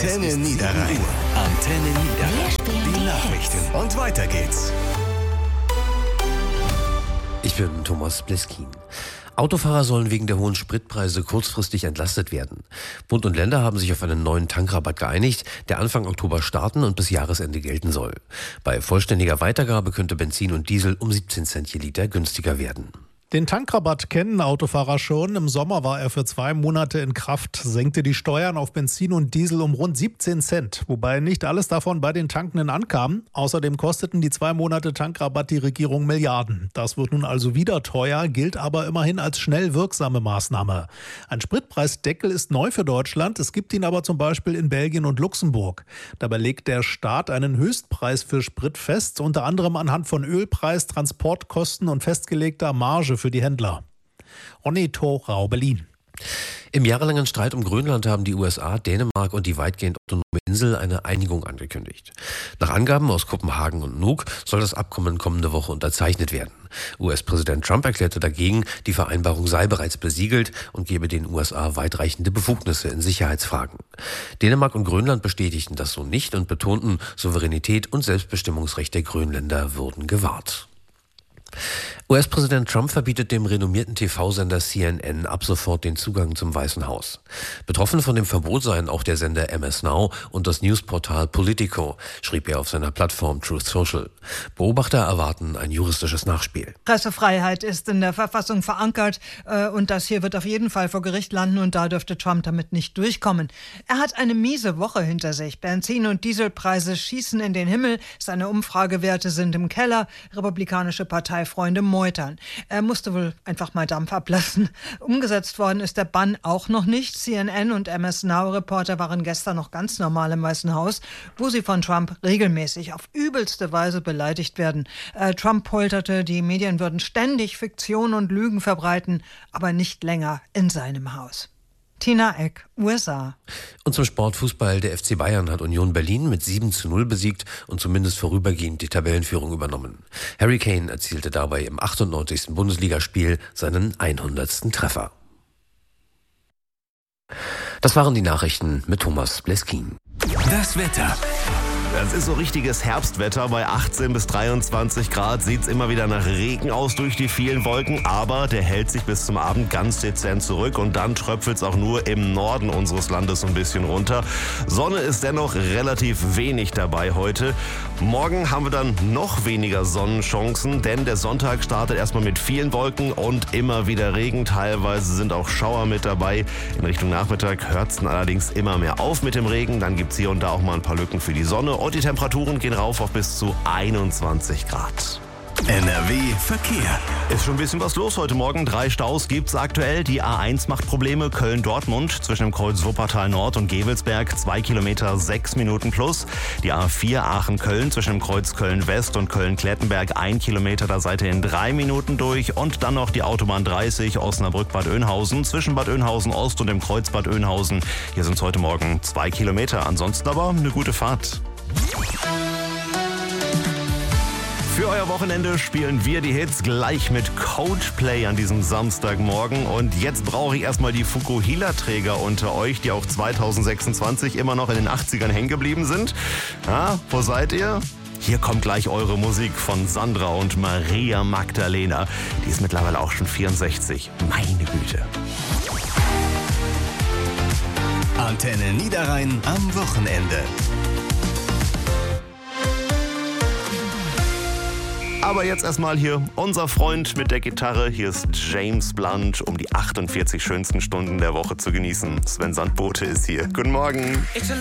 Antenne Niederrhein. Antenne Niederrhein. Die Nachrichten. Und weiter geht's. Ich bin Thomas Bleskin. Autofahrer sollen wegen der hohen Spritpreise kurzfristig entlastet werden. Bund und Länder haben sich auf einen neuen Tankrabatt geeinigt, der Anfang Oktober starten und bis Jahresende gelten soll. Bei vollständiger Weitergabe könnte Benzin und Diesel um 17 Cent je Liter günstiger werden. Den Tankrabatt kennen Autofahrer schon. Im Sommer war er für 2 Monate in Kraft, senkte die Steuern auf Benzin und Diesel um rund 17 Cent, wobei nicht alles davon bei den Tankenden ankam. Außerdem kosteten die 2 Monate Tankrabatt die Regierung Milliarden. Das wird nun also wieder teuer, gilt aber immerhin als schnell wirksame Maßnahme. Ein Spritpreisdeckel ist neu für Deutschland, es gibt ihn aber zum Beispiel in Belgien und Luxemburg. Dabei legt der Staat einen Höchstpreis für Sprit fest, unter anderem anhand von Ölpreis, Transportkosten und festgelegter Marge für die Händler. Ronny Thorau, Berlin. Im jahrelangen Streit um Grönland haben die USA, Dänemark und die weitgehend autonome Insel eine Einigung angekündigt. Nach Angaben aus Kopenhagen und Nuuk soll das Abkommen kommende Woche unterzeichnet werden. US-Präsident Trump erklärte dagegen, die Vereinbarung sei bereits besiegelt und gebe den USA weitreichende Befugnisse in Sicherheitsfragen. Dänemark und Grönland bestätigten das so nicht und betonten, Souveränität und Selbstbestimmungsrecht der Grönländer würden gewahrt. US-Präsident Trump verbietet dem renommierten TV-Sender CNN ab sofort den Zugang zum Weißen Haus. Betroffen von dem Verbot seien auch der Sender MS Now und das Newsportal Politico, schrieb er auf seiner Plattform Truth Social. Beobachter erwarten ein juristisches Nachspiel. Pressefreiheit ist in der Verfassung verankert und das hier wird auf jeden Fall vor Gericht landen und da dürfte Trump damit nicht durchkommen. Er hat eine miese Woche hinter sich. Benzin- und Dieselpreise schießen in den Himmel, seine Umfragewerte sind im Keller, republikanische Parteifreunde meutern. Er musste wohl einfach mal Dampf ablassen. Umgesetzt worden ist der Bann auch noch nicht. CNN und MS Now-Reporter waren gestern noch ganz normal im Weißen Haus, wo sie von Trump regelmäßig auf übelste Weise beleidigt werden. Trump polterte, die Medien würden ständig Fiktion und Lügen verbreiten, aber nicht länger in seinem Haus. Tina Eck, USA. Und zum Sportfußball. Der FC Bayern hat Union Berlin mit 7:0 besiegt und zumindest vorübergehend die Tabellenführung übernommen. Harry Kane erzielte dabei im 98. Bundesligaspiel seinen 100. Treffer. Das waren die Nachrichten mit Thomas Bleskin. Das Wetter. Das ist so richtiges Herbstwetter. Bei 18 bis 23 Grad sieht es immer wieder nach Regen aus durch die vielen Wolken. Aber der hält sich bis zum Abend ganz dezent zurück. Und dann tröpfelt es auch nur im Norden unseres Landes ein bisschen runter. Sonne ist dennoch relativ wenig dabei heute. Morgen haben wir dann noch weniger Sonnenchancen. Denn der Sonntag startet erstmal mit vielen Wolken und immer wieder Regen. Teilweise sind auch Schauer mit dabei. In Richtung Nachmittag hört es dann allerdings immer mehr auf mit dem Regen. Dann gibt es hier und da auch mal ein paar Lücken für die Sonne. Und die Temperaturen gehen rauf auf bis zu 21 Grad. NRW Verkehr. Ist schon ein bisschen was los heute Morgen. 3 Staus gibt's aktuell. Die A1 macht Probleme. Köln-Dortmund zwischen dem Kreuz Wuppertal Nord und Gevelsberg 2 Kilometer 6 Minuten plus. Die A4 Aachen-Köln zwischen dem Kreuz Köln-West und Köln-Klettenberg 1 Kilometer. Da seid ihr in 3 Minuten durch. Und dann noch die Autobahn 30 Osnabrück-Bad Oeynhausen zwischen Bad Oeynhausen Ost und dem Kreuz Bad Oeynhausen. Hier sind es heute Morgen 2 Kilometer. Ansonsten aber eine gute Fahrt. Für euer Wochenende spielen wir die Hits gleich mit Coldplay an diesem Samstagmorgen. Und jetzt brauche ich erstmal die Fukuhila-Träger unter euch, die auch 2026 immer noch in den 80ern hängen geblieben sind. Ja, wo seid ihr? Hier kommt gleich eure Musik von Sandra und Maria Magdalena. Die ist mittlerweile auch schon 64. Meine Güte. Antenne Niederrhein am Wochenende. Aber jetzt erstmal hier unser Freund mit der Gitarre. Hier ist James Blunt, um die 48 schönsten Stunden der Woche zu genießen. Sven Sandbote ist hier. Guten Morgen.